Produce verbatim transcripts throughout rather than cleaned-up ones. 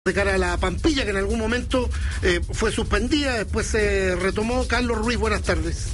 de cara a la Pampilla, que en algún momento eh, fue suspendida, después se retomó. Carlos Ruiz, buenas tardes.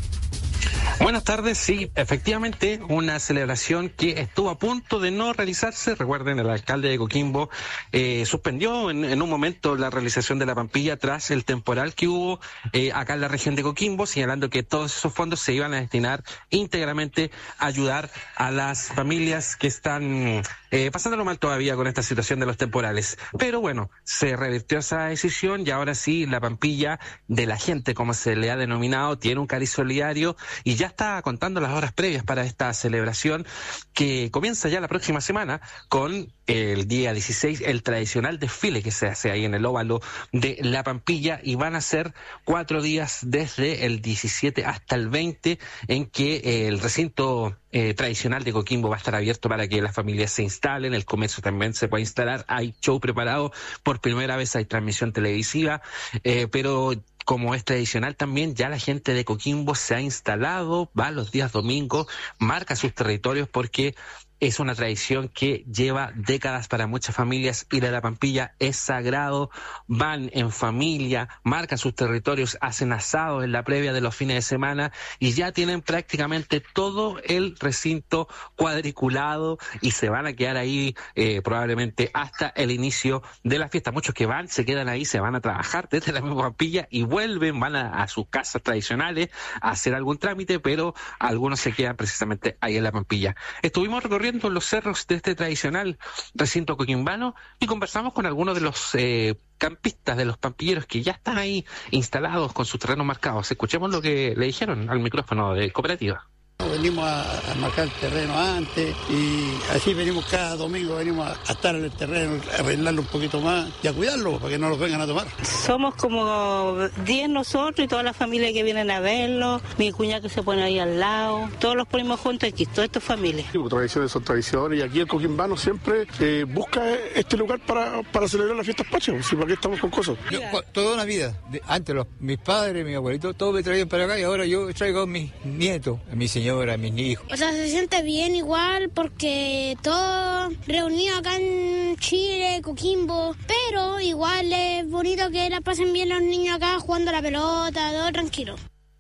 Buenas tardes, sí, efectivamente, una celebración que estuvo a punto de no realizarse. Recuerden, el alcalde de Coquimbo eh, suspendió en, en un momento la realización de la Pampilla tras el temporal que hubo eh, acá en la región de Coquimbo, señalando que todos esos fondos se iban a destinar íntegramente a ayudar a las familias que están eh, pasándolo mal todavía con esta situación de los temporales. Pero bueno, se revirtió esa decisión y ahora sí, la Pampilla de la gente, como se le ha denominado, tiene un cariz solidario y ya está contando las horas previas para esta celebración que comienza ya la próxima semana con el día dieciséis, el tradicional desfile que se hace ahí en el óvalo de la Pampilla, y van a ser cuatro días desde el diecisiete hasta el veinte en que el recinto eh, tradicional de Coquimbo va a estar abierto para que las familias se instalen, el comercio también se puede instalar, hay show preparado, por primera vez hay transmisión televisiva, eh, pero como es tradicional también, ya la gente de Coquimbo se ha instalado, va los días domingos, marca sus territorios porque es una tradición que lleva décadas para muchas familias. Ir a la Pampilla es sagrado, van en familia, marcan sus territorios, hacen asados en la previa de los fines de semana y ya tienen prácticamente todo el recinto cuadriculado y se van a quedar ahí eh, probablemente hasta el inicio de la fiesta. Muchos que van, se quedan ahí, se van a trabajar desde la misma Pampilla y vuelven, van a, a sus casas tradicionales a hacer algún trámite, pero algunos se quedan precisamente ahí en la Pampilla. Estuvimos recorriendo los cerros de este tradicional recinto coquimbano y conversamos con algunos de los eh, campistas, de los pampilleros que ya están ahí instalados con sus terrenos marcados. Escuchemos lo que le dijeron al micrófono de Cooperativa. Venimos a, a marcar el terreno antes y así venimos cada domingo, venimos a, a estar en el terreno, a arreglarlo un poquito más y a cuidarlo para que no los vengan a tomar. Somos como diez nosotros y toda la familia que vienen a verlo, mi cuñada que se pone ahí al lado, todos los ponemos juntos aquí, toda esta familia. Sí, tradiciones son tradiciones y aquí el coquimbano siempre eh, busca este lugar para, para celebrar las fiestas pachas, ¿sí? ¿Para qué estamos con cosas? Yo, toda una vida, antes los, mis padres, mis abuelitos, todos me traían para acá y ahora yo traigo a mis nietos, a mis señores, a mis hijos. O sea, se siente bien igual porque todos reunidos acá en Chile, Coquimbo, pero igual es bonito que la pasen bien los niños acá jugando a la pelota, todo tranquilo.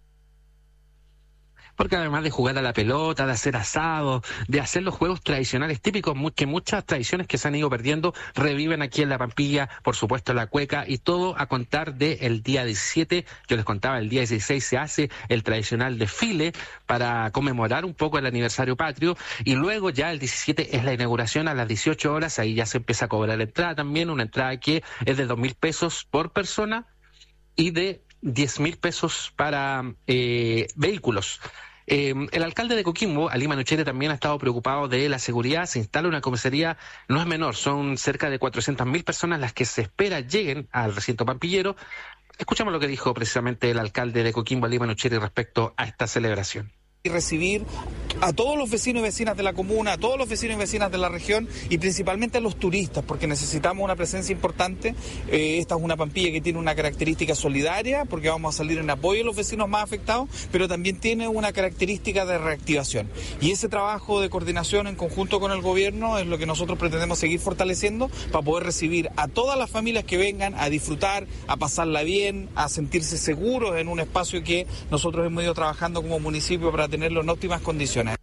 Porque además de jugar a la pelota, de hacer asados, de hacer los juegos tradicionales típicos, que muchas tradiciones que se han ido perdiendo reviven aquí en la Pampilla, por supuesto la cueca, y todo a contar del día diecisiete. Yo les contaba, el día dieciséis se hace el tradicional desfile para conmemorar un poco el aniversario patrio, y luego ya el diecisiete es la inauguración a las dieciocho horas, ahí ya se empieza a cobrar la entrada también, una entrada que es de dos mil pesos por persona y de diez mil pesos para eh, vehículos. Eh, el alcalde de Coquimbo, Ali Manuchere, también ha estado preocupado de la seguridad. Se instala una comisaría, no es menor, son cerca de cuatrocientas mil personas las que se espera lleguen al recinto pampillero. Escuchamos lo que dijo precisamente el alcalde de Coquimbo, Ali Manuchere, respecto a esta celebración. Y recibir a todos los vecinos y vecinas de la comuna, a todos los vecinos y vecinas de la región y principalmente a los turistas, porque necesitamos una presencia importante. Eh, esta es una Pampilla que tiene una característica solidaria, porque vamos a salir en apoyo a los vecinos más afectados, pero también tiene una característica de reactivación. Y ese trabajo de coordinación en conjunto con el gobierno es lo que nosotros pretendemos seguir fortaleciendo para poder recibir a todas las familias que vengan a disfrutar, a pasarla bien, a sentirse seguros en un espacio que nosotros hemos ido trabajando como municipio para tenerlo en óptimas condiciones.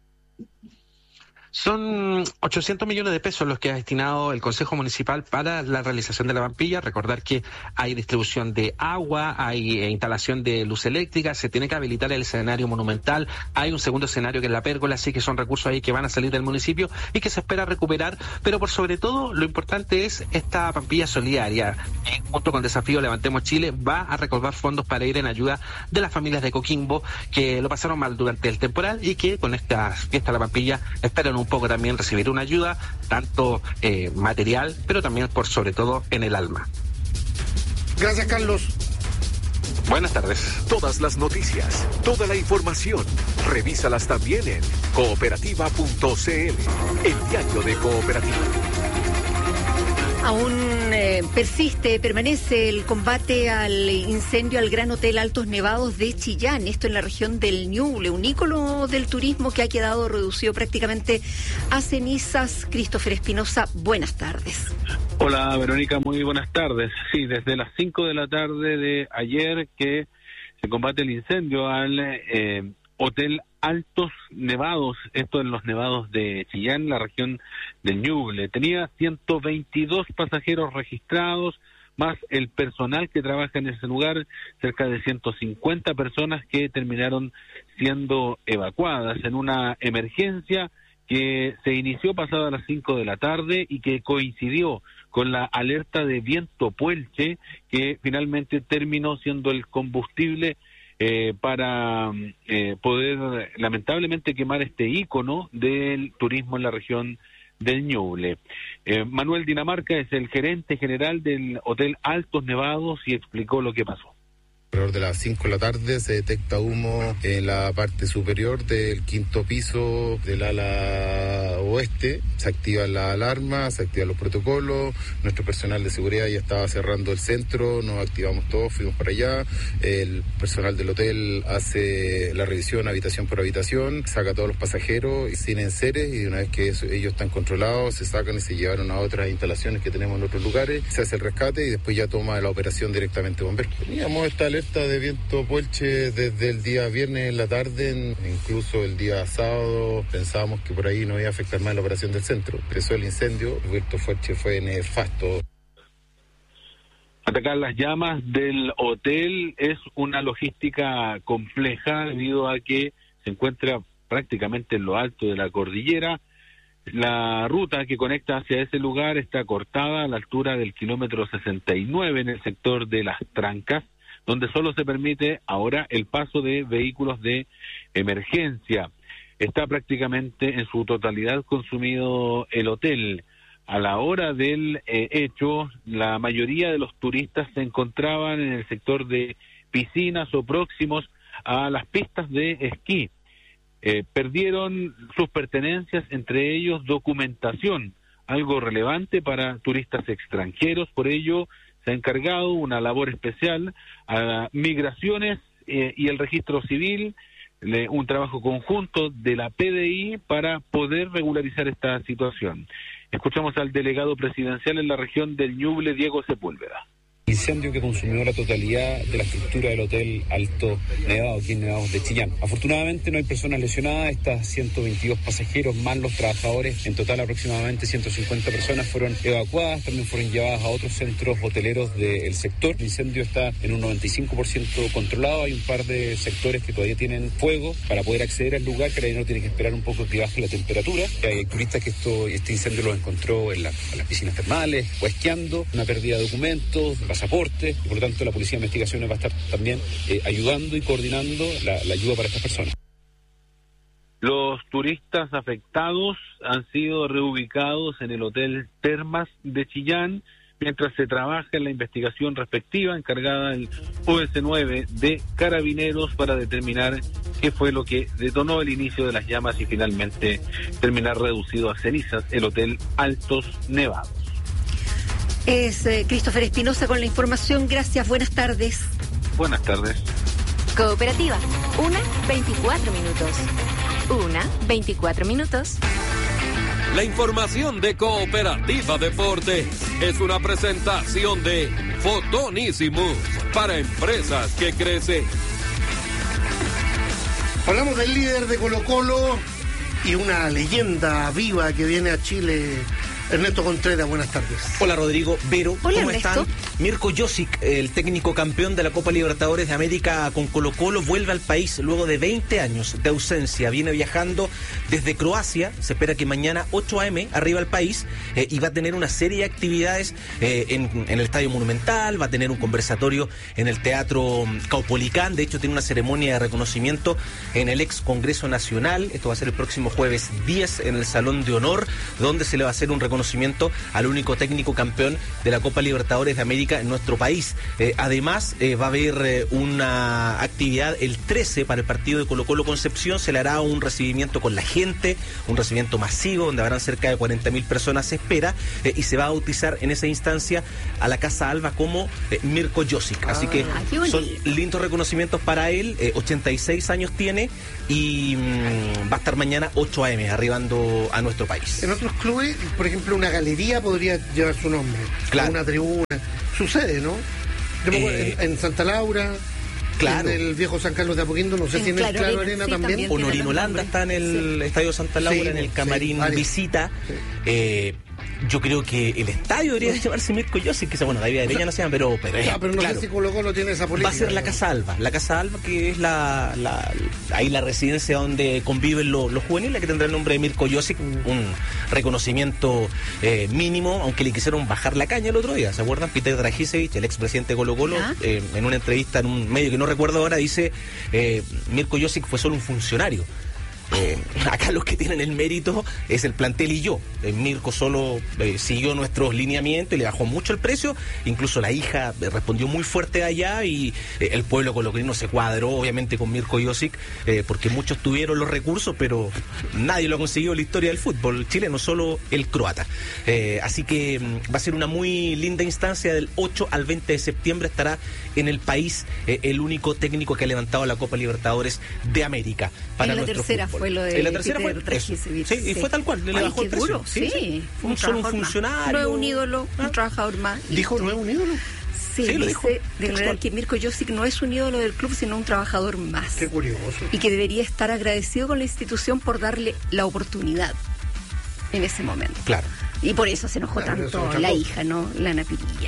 Son ochocientos millones de pesos los que ha destinado el Consejo Municipal para la realización de la Pampilla. Recordar que hay distribución de agua, hay eh, instalación de luz eléctrica, se tiene que habilitar el escenario monumental, hay un segundo escenario que es la pérgola, así que son recursos ahí que van a salir del municipio y que se espera recuperar, pero por sobre todo lo importante es esta Pampilla solidaria. Eh, junto con Desafío Levantemos Chile va a recaudar fondos para ir en ayuda de las familias de Coquimbo que lo pasaron mal durante el temporal y que con esta fiesta de la Pampilla esperan un un poco también recibir una ayuda, tanto eh, material, pero también por sobre todo en el alma. Gracias, Carlos. Buenas tardes. Todas las noticias, toda la información, revísalas también en cooperativa punto c l, el diario de Cooperativa. Aún eh, persiste, permanece el combate al incendio al Gran Hotel Altos Nevados de Chillán, esto en la región del Ñuble, un ícono del turismo que ha quedado reducido prácticamente a cenizas. Christopher Espinosa, buenas tardes. Hola Verónica, muy buenas tardes. Sí, desde las cinco de la tarde de ayer que se combate el incendio al eh, Hotel Altos Nevados, esto en los nevados de Chillán, la región del Ñuble. Tenía ciento veintidós pasajeros registrados, más el personal que trabaja en ese lugar, cerca de ciento cincuenta personas que terminaron siendo evacuadas en una emergencia que se inició pasada las cinco de la tarde y que coincidió con la alerta de viento puelche, que finalmente terminó siendo el combustible Eh, para eh, poder lamentablemente quemar este ícono del turismo en la región del Ñuble. Eh, Manuel Dinamarca es el gerente general del Hotel Altos Nevados y explicó lo que pasó. Alrededor de las cinco de la tarde se detecta humo en la parte superior del quinto piso del ala oeste, se activa la alarma, se activan los protocolos, nuestro personal de seguridad ya estaba cerrando el centro, nos activamos todos, fuimos para allá, el personal del hotel hace la revisión habitación por habitación, saca a todos los pasajeros sin enseres y una vez que eso, ellos están controlados, se sacan y se llevaron a otras instalaciones que tenemos en otros lugares, se hace el rescate y después ya toma la operación directamente bomberos. Teníamos esta alerta de viento puelche desde el día viernes en la tarde, incluso el día sábado pensábamos que por ahí no iba a afectar más la operación del centro. Empezó el incendio, el viento puelche fue nefasto. Atacar las llamas del hotel es una logística compleja debido a que se encuentra prácticamente en lo alto de la cordillera. La ruta que conecta hacia ese lugar está cortada a la altura del kilómetro sesenta y nueve en el sector de Las Trancas, donde solo se permite ahora el paso de vehículos de emergencia. Está prácticamente en su totalidad consumido el hotel. A la hora del eh, hecho, la mayoría de los turistas se encontraban en el sector de piscinas o próximos a las pistas de esquí. Eh, perdieron sus pertenencias, entre ellos documentación, algo relevante para turistas extranjeros. Por ello, se ha encargado una labor especial a Migraciones eh, y el Registro Civil, le, un trabajo conjunto de la P D I para poder regularizar esta situación. Escuchamos al delegado presidencial en la región del Ñuble, Diego Sepúlveda. Incendio que consumió la totalidad de la estructura del Hotel Alto Nevado, aquí en Nevados de Chillán. Afortunadamente no hay personas lesionadas, estas ciento veintidós pasajeros más los trabajadores, en total aproximadamente ciento cincuenta personas fueron evacuadas, también fueron llevadas a otros centros hoteleros del sector. El incendio está en un noventa y cinco por ciento controlado, hay un par de sectores que todavía tienen fuego. Para poder acceder al lugar, Carabineros tiene que esperar un poco que baje la temperatura. Hay turistas que esto, este incendio los encontró en, la, en las piscinas termales o esquiando, una pérdida de documentos, pasaporte, y por lo tanto la Policía de Investigaciones va a estar también eh, ayudando y coordinando la, la ayuda para estas personas. Los turistas afectados han sido reubicados en el Hotel Termas de Chillán, mientras se trabaja en la investigación respectiva encargada el U S nueve de Carabineros para determinar qué fue lo que detonó el inicio de las llamas y finalmente terminar reducido a cenizas el Hotel Altos Nevados. Es eh, Christopher Espinosa con la información. Gracias, buenas tardes. Buenas tardes. Cooperativa, una veinticuatro minutos. Una veinticuatro minutos. La información de Cooperativa Deporte es una presentación de Fotonísimos para empresas que crecen. Hablamos del líder de Colo-Colo y una leyenda viva que viene a Chile. Ernesto Contreras, buenas tardes. Hola Rodrigo, Vero, Hola, ¿cómo Ernesto. están? Mirko Josic, el técnico campeón de la Copa Libertadores de América con Colo-Colo, vuelve al país luego de veinte años de ausencia. Viene viajando desde Croacia, se espera que mañana ocho a eme arriba al país eh, y va a tener una serie de actividades eh, en, en el Estadio Monumental, va a tener un conversatorio en el Teatro Caupolicán, de hecho tiene una ceremonia de reconocimiento en el ex Congreso Nacional, esto va a ser el próximo jueves diez en el Salón de Honor, donde se le va a hacer un reconocimiento reconocimiento al único técnico campeón de la Copa Libertadores de América en nuestro país. Eh, además, eh, va a haber eh, una actividad el trece para el partido de Colo-Colo Concepción, se le hará un recibimiento con la gente, un recibimiento masivo donde habrán cerca de cuarenta mil personas se espera, eh, y se va a bautizar en esa instancia a la Casa Alba como eh, Mirko Josic. Así que son lindos reconocimientos para él, eh, ochenta y seis años tiene y mmm, va a estar mañana ocho a eme arribando a nuestro país. En otros clubes, por ejemplo, una galería podría llevar su nombre, claro. Una tribuna, sucede, ¿no? Eh, en, en Santa Laura, claro. En el viejo San Carlos de Apoquindo, no sé si en el Claro Arena sí, también. Honorín Holanda está en el sí. Estadio Santa Laura, sí, en el camarín sí, visita. Sí. Eh, Yo creo que el estadio debería llamarse Mirko Josic, que bueno, David Areña no se llama, pero, pero, ya, pero no claro, sé si Colo Colo tiene esa política. Va a ser la Casa Alba, la Casa Alba que es la, la ahí la residencia donde conviven los, los juveniles, que tendrá el nombre de Mirko Josic, mm. un reconocimiento eh, mínimo, aunque le quisieron bajar la caña el otro día, ¿se acuerdan? Peter Dragicevic, el expresidente de Colo Colo, eh, en una entrevista en un medio que no recuerdo ahora, dice eh, Mirko Josic fue solo un funcionario. Eh, acá los que tienen el mérito es el plantel y yo. eh, Mirko solo eh, siguió nuestros lineamientos y le bajó mucho el precio. Incluso la hija eh, respondió muy fuerte allá y eh, el pueblo colocolino se cuadró obviamente con Mirko Josic, eh, porque muchos tuvieron los recursos, pero nadie lo ha conseguido en la historia del fútbol chileno, solo el croata. eh, Así que mm, va a ser una muy linda instancia. Del ocho al veinte de septiembre estará en el país eh, el único técnico que ha levantado la Copa Libertadores de América para en la nuestro tercera fútbol. Fue lo de en la tercera fue eso. Sí, sí, y fue tal cual, le bajó el precio. Sí, sí, fue un, solo un funcionario. No es un ídolo, ¿Ah? un trabajador más. ¿Dijo no es un ídolo? Sí, sí, lo dice declarar que Mirko Josic no es un ídolo del club, sino un trabajador más. Qué curioso. Y que debería estar agradecido con la institución por darle la oportunidad en ese momento. Claro. Y por eso se enojó claro, tanto la cosa. hija, ¿no? La Ana Pirilla.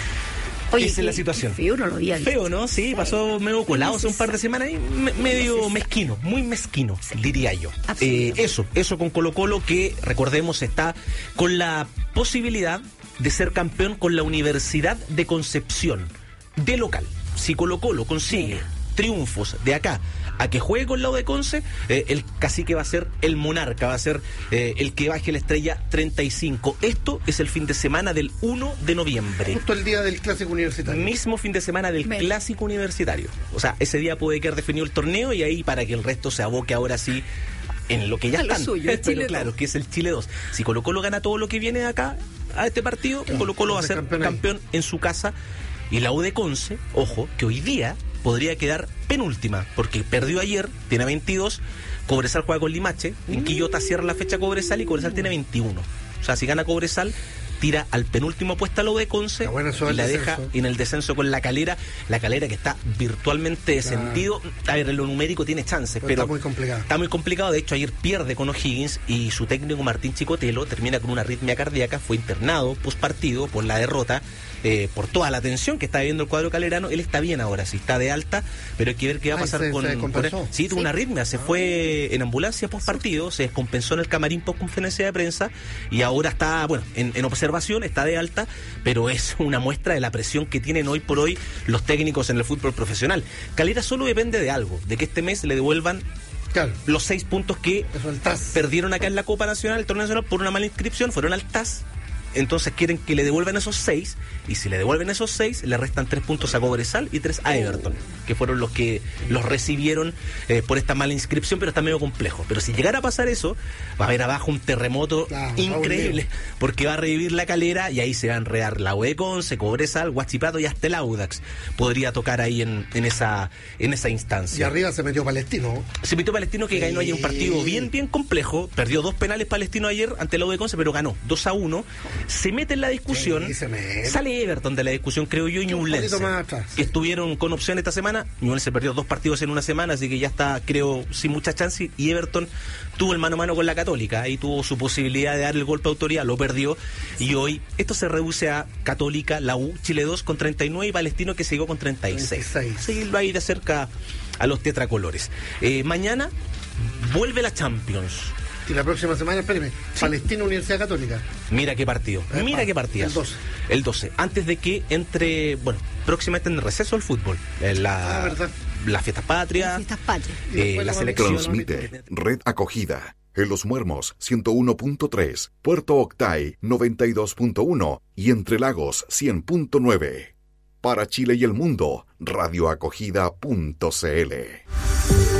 Oye, esa es la situación. Feo, no lo había visto. Feo, ¿no? Sí, pasó medio colado hace un par de semanas y me, medio mezquino, muy mezquino, sí. diría yo. Eh, eso, eso con Colo Colo, que recordemos está con la posibilidad de ser campeón con la Universidad de Concepción de local. Si Colo Colo consigue Mira. triunfos de acá a que juegue con la U de Conce, eh, el cacique va a ser el monarca, va a ser eh, el que baje la estrella treinta y cinco. Esto es el fin de semana del uno de noviembre. Justo el día del Clásico Universitario. Mismo fin de semana del Me. Clásico Universitario. O sea, ese día puede quedar definido el torneo y ahí para que el resto se aboque ahora sí en lo que ya a están. Suyo, el Chile claro, dos. Que es el Chile dos. Si Colo Colo gana todo lo que viene de acá a este partido, claro, Colo Colo va a ser campeón, campeón en su casa. Y la U de Conce, ojo, que hoy día podría quedar penúltima, porque perdió ayer, tiene veintidós, Cobresal juega con Limache, en Quillota cierra la fecha Cobresal y Cobresal tiene veintiuno. O sea, si gana Cobresal, tira al penúltimo puesto a lo de Conce y la deja en el descenso con la Calera, la Calera que está virtualmente descendido. A ver, en lo numérico tiene chances, pero, pero está muy complicado. Está muy complicado, de hecho ayer pierde con O'Higgins y su técnico Martín Chicotelo termina con una arritmia cardíaca, fue internado post partido por la derrota. Eh, por toda la tensión que está viviendo el cuadro calerano. Él está bien ahora, sí, está de alta, pero hay que ver qué va a pasar. Ay, se, con, se con él. Sí, tuvo sí. una arritmia, se fue en ambulancia post partido, se descompensó en el camarín post conferencia de prensa y ahora está, bueno, en, en observación, está de alta, pero es una muestra de la presión que tienen hoy por hoy los técnicos en el fútbol profesional. Calera solo depende de algo, de que este mes le devuelvan claro. los seis puntos que perdieron acá en la Copa Nacional, el Torneo Nacional, por una mala inscripción, fueron al T A S. Entonces quieren que le devuelvan esos seis, y si le devuelven esos seis, le restan tres puntos a Cobresal y tres a Everton, que fueron los que los recibieron eh, por esta mala inscripción, pero está medio complejo. Pero si llegara a pasar eso, va a haber abajo un terremoto claro, increíble, porque va a revivir la Calera y ahí se va a enredar la U de Conce, Cobresal, Huachipato y hasta el Audax. Podría tocar ahí en, en esa en esa instancia. Y arriba se metió Palestino. Se metió Palestino, que sí. ganó ayer un partido bien, bien complejo. Perdió dos penales Palestino ayer ante la U de Conce, pero ganó dos a uno. Se mete en la discusión, sí, sale Everton de la discusión, creo yo, y Ñublense, que estuvieron con opción esta semana. Ñublense perdió dos partidos en una semana, así que ya está, creo, sin mucha chance, y Everton tuvo el mano a mano con la Católica, ahí tuvo su posibilidad de dar el golpe de autoridad, lo perdió, y hoy esto se reduce a Católica, la U, Chile dos con treinta y nueve y Palestino que siguió con treinta y seis. Seguirlo ahí de cerca a los tetracolores. Eh, mañana vuelve la Champions. Y la próxima semana, espéreme, sí. Palestina Universidad Católica. Mira qué partido, eh, mira qué partido. El doce. El doce. Antes de que entre, bueno, próximamente en el receso el fútbol. La, ah, ¿verdad? Las fiestas patrias. Las fiestas patrias. Eh, la selección. Transmite Red Acogida. En Los Muermos, ciento uno punto tres. Puerto Octay, noventa y dos punto uno. Y Entre Lagos, cien punto nueve. Para Chile y el mundo, radioacogida punto c l.